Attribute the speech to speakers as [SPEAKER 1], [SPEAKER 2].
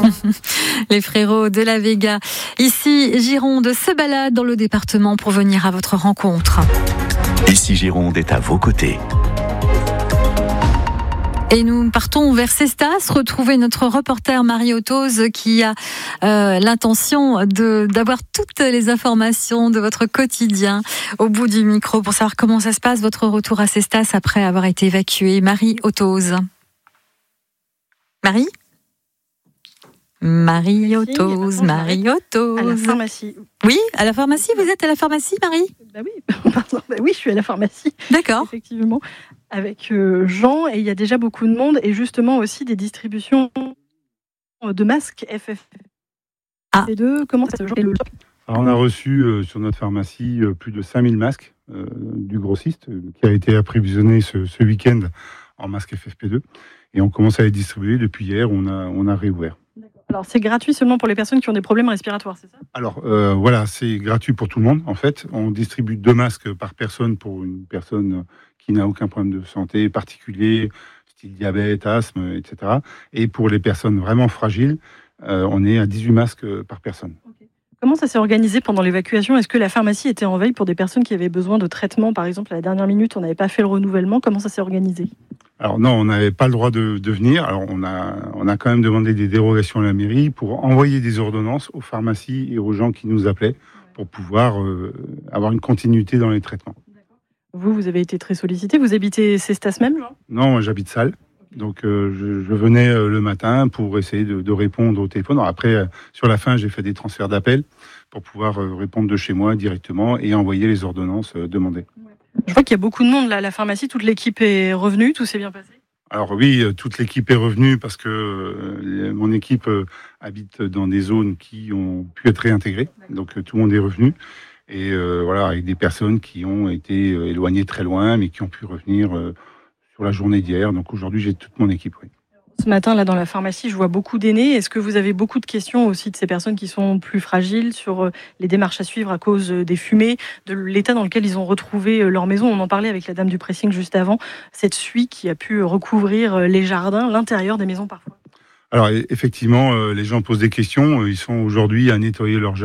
[SPEAKER 1] Les frérots de la Vega. Ici, Gironde se balade dans le département pour venir à votre rencontre.
[SPEAKER 2] Ici, Gironde est à vos côtés.
[SPEAKER 1] Et nous partons vers Cestas, retrouver notre reporter Marie Ottoz qui a l'intention d'avoir toutes les informations de votre quotidien au bout du micro pour savoir comment ça se passe, votre retour à Cestas après avoir été évacué. Marie Ottoz. Marie Ottoz.
[SPEAKER 3] À la pharmacie.
[SPEAKER 1] Oui, à la pharmacie. Vous êtes à la pharmacie, Marie ?
[SPEAKER 3] Oui, je suis à la pharmacie.
[SPEAKER 1] D'accord.
[SPEAKER 3] Effectivement, avec Jean, et il y a déjà beaucoup de monde, et justement aussi des distributions de masques FFP2. Comment ça se joue ?
[SPEAKER 4] Alors, on a reçu sur notre pharmacie plus de 5000 masques du grossiste qui a été approvisionné ce week-end en masques FFP2. Et on commence à les distribuer depuis hier, on a réouvert.
[SPEAKER 3] Alors, c'est gratuit seulement pour les personnes qui ont des problèmes respiratoires, c'est ça ?
[SPEAKER 4] Alors, voilà, c'est gratuit pour tout le monde, en fait. On distribue 2 masques par personne pour une personne qui n'a aucun problème de santé particulier, style diabète, asthme, etc. Et pour les personnes vraiment fragiles, on est à 18 masques par personne.
[SPEAKER 3] Okay. Comment ça s'est organisé pendant l'évacuation ? Est-ce que la pharmacie était en veille pour des personnes qui avaient besoin de traitement ? Par exemple, à la dernière minute, on n'avait pas fait le renouvellement. Comment ça s'est organisé ?
[SPEAKER 4] Alors non, on n'avait pas le droit de venir. Alors on a quand même demandé des dérogations à la mairie pour envoyer des ordonnances aux pharmacies et aux gens qui nous appelaient pour pouvoir avoir une continuité dans les traitements.
[SPEAKER 3] Vous avez été très sollicité. Vous habitez Cestas même, Jean ?
[SPEAKER 4] Non, moi j'habite Salles. Donc je venais le matin pour essayer de répondre au téléphone. Alors, après, sur la fin, j'ai fait des transferts d'appels pour pouvoir répondre de chez moi directement et envoyer les ordonnances demandées.
[SPEAKER 3] Je vois qu'il y a beaucoup de monde là à la pharmacie. Toute l'équipe est revenue. Tout s'est bien passé ?
[SPEAKER 4] Alors oui, toute l'équipe est revenue parce que mon équipe habite dans des zones qui ont pu être réintégrées. Donc tout le monde est revenu. Et voilà, avec des personnes qui ont été éloignées très loin, mais qui ont pu revenir sur la journée d'hier. Donc aujourd'hui, j'ai toute mon équipe. Oui.
[SPEAKER 3] Ce matin, là, dans la pharmacie, je vois beaucoup d'aînés. Est-ce que vous avez beaucoup de questions aussi de ces personnes qui sont plus fragiles sur les démarches à suivre à cause des fumées, de l'état dans lequel ils ont retrouvé leur maison ? On en parlait avec la dame du pressing juste avant. Cette suie qui a pu recouvrir les jardins, l'intérieur des maisons parfois.
[SPEAKER 4] Alors effectivement, les gens posent des questions. Ils sont aujourd'hui à nettoyer leur jardin.